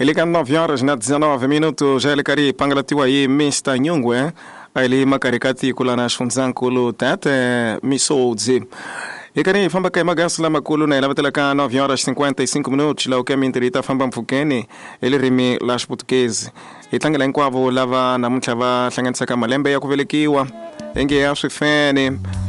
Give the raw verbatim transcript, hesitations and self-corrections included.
Ele kan nove horas na dezenove minutos já ele kari pangalatiwa aí mister Nyungwe ele makarikati kula na shunzankulu tate misoudzi Ikari famba kai magasla makulu na ilavatela ka nove horas cinquenta e cinco minutos la ukemi interita famba mfukeni ele rimi lash portuguese itangela inkwavo lava na mchava hlanganisa kama lembe ya kuvelekiwa enge ya swifeni